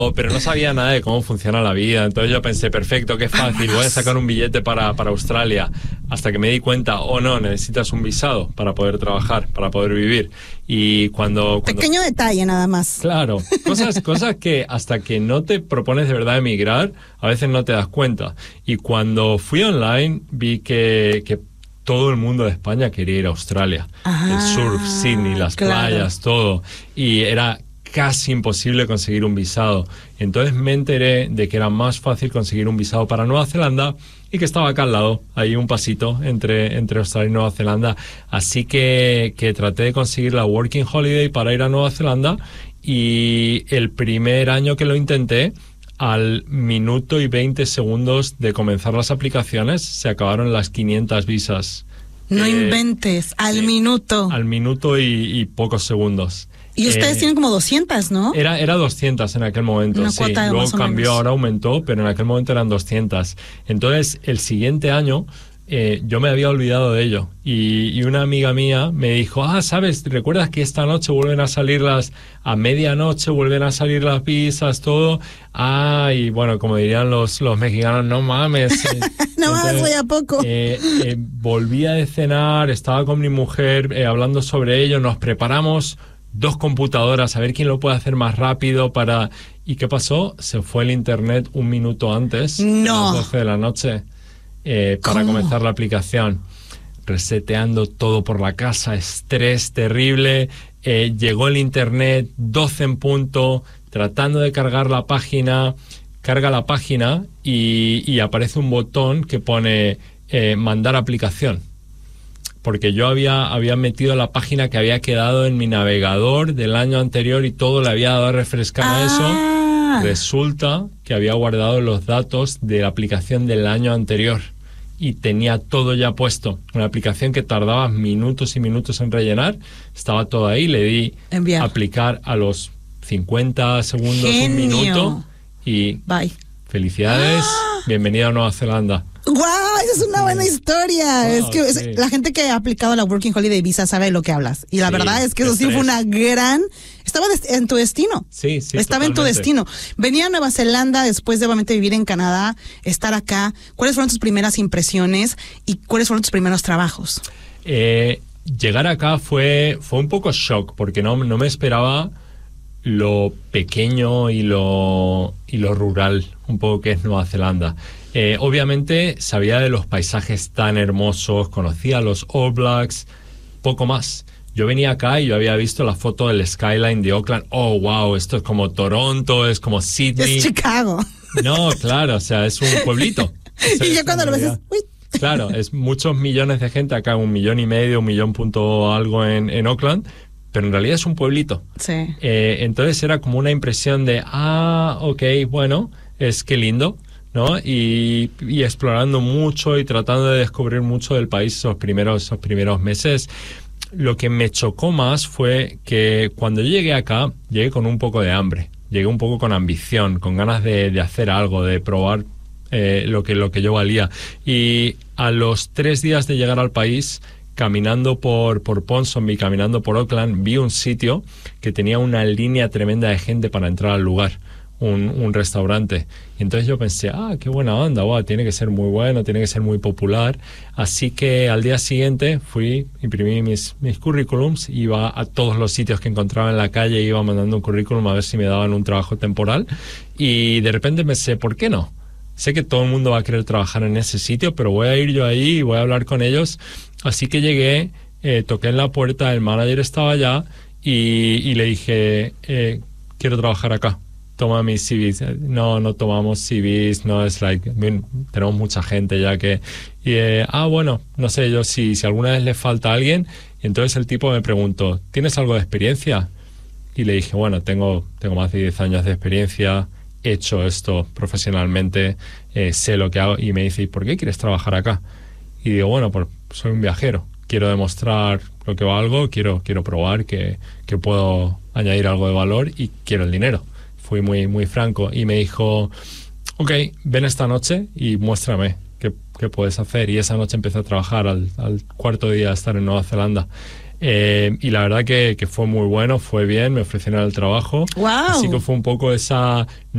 pero no sabía nada de cómo funciona la vida. Entonces yo pensé, perfecto, qué fácil, voy a sacar un billete para Australia. Hasta que me di cuenta, no, necesitas un visado para poder trabajar, para poder vivir. Y cuando Pequeño detalle nada más. Claro, cosas que hasta que no te propones de verdad emigrar, a veces no te das cuenta. Y cuando fui online, vi que todo el mundo de España quería ir a Australia. El surf, Sydney, las playas, todo. Y era casi imposible conseguir un visado. Entonces me enteré de que era más fácil conseguir un visado para Nueva Zelanda y que estaba acá al lado, ahí un pasito entre Australia y Nueva Zelanda. Así que traté de conseguir la Working Holiday para ir a Nueva Zelanda, y el primer año que lo intenté, al minuto y 20 segundos de comenzar las aplicaciones, se acabaron las 500 visas. No inventes, al minuto. Al minuto y pocos segundos. Y ustedes tienen como 200, ¿no? Era 200 en aquel momento, una sí. Cuota de Luego cambió, ahora aumentó, pero en aquel momento eran 200. Entonces, el siguiente año, yo me había olvidado de ello. Y una amiga mía me dijo, ¿sabes? ¿Recuerdas que esta noche vuelven a salir a medianoche vuelven a salir las visas, todo? Y bueno, como dirían los mexicanos, no mames. No mames, voy a poco. Volvía de cenar, estaba con mi mujer hablando sobre ello, nos preparamos 2 computadoras, a ver quién lo puede hacer más rápido para... ¿Y qué pasó? Se fue el internet un minuto antes, no. a las 12 de la noche, para comenzar la aplicación. Reseteando todo por la casa, estrés terrible. Llegó el internet, 12 en punto, tratando de cargar la página. Carga la página y aparece un botón que pone mandar aplicación. Porque yo había metido la página que había quedado en mi navegador del año anterior y todo le había dado a refrescar a eso. Resulta que había guardado los datos de la aplicación del año anterior y tenía todo ya puesto. Una aplicación que tardaba minutos y minutos en rellenar, estaba todo ahí, le di enviar, aplicar a los 50 segundos, un minuto y bye. Felicidades, bienvenida a Nueva Zelanda. ¡Guau! Esa es una buena historia. Es que la gente que ha aplicado la Working Holiday Visa sabe de lo que hablas. Y la verdad es que eso sí fue una gran... Estaba en tu destino. Sí, estaba totalmente. En tu destino. Venía a Nueva Zelanda después de obviamente vivir en Canadá, estar acá. ¿Cuáles fueron tus primeras impresiones y cuáles fueron tus primeros trabajos? Llegar acá fue un poco shock, porque no me esperaba lo pequeño y lo rural, un poco que es Nueva Zelanda. Obviamente sabía de los paisajes tan hermosos, conocía los All Blacks, poco más. Yo venía acá y yo había visto la foto del skyline de Auckland. Oh, wow, esto es como Toronto, es como Sydney. Es Chicago. No, claro, o sea, es un pueblito. Y ya cuando lo ves, uy. Claro, es muchos millones de gente acá, 1,5 millones, 1 millón punto algo en Auckland, pero en realidad es un pueblito. Sí. Entonces era como una impresión de, ok, bueno, es que lindo, ¿no? Y explorando mucho y tratando de descubrir mucho del país esos primeros meses. Lo que me chocó más fue que cuando yo llegué acá, llegué con un poco de hambre, llegué un poco con ambición, con ganas de hacer algo, de probar lo que yo valía. Y a los 3 días de llegar al país, caminando por Ponsonby, caminando por Auckland, vi un sitio que tenía una línea tremenda de gente para entrar al lugar, un restaurante. Y entonces yo pensé, qué buena onda, tiene que ser muy bueno, tiene que ser muy popular. Así que al día siguiente fui, imprimí mis currículums, iba a todos los sitios que encontraba en la calle, iba mandando un currículum a ver si me daban un trabajo temporal. Y de repente pensé, ¿por qué no? Sé que todo el mundo va a querer trabajar en ese sitio, pero voy a ir yo ahí y voy a hablar con ellos. Así que llegué, toqué en la puerta, el manager estaba allá y le dije, quiero trabajar acá. Toma mis CVs. No tomamos CVs, no es tenemos mucha gente ya que... bueno, no sé yo si alguna vez le falta a alguien. Y entonces el tipo me preguntó, ¿tienes algo de experiencia? Y le dije, bueno, tengo más de 10 años de experiencia, he hecho esto profesionalmente, sé lo que hago. Y me dice, ¿y por qué quieres trabajar acá? Y digo, bueno, pues soy un viajero, quiero demostrar lo que valgo, quiero probar que puedo añadir algo de valor y quiero el dinero. Fui muy, muy franco y me dijo, ok, ven esta noche y muéstrame qué puedes hacer. Y esa noche empecé a trabajar al 4.º día de estar en Nueva Zelanda. Y la verdad que fue muy bueno, fue bien, me ofrecieron el trabajo. Wow. Así que fue un poco esa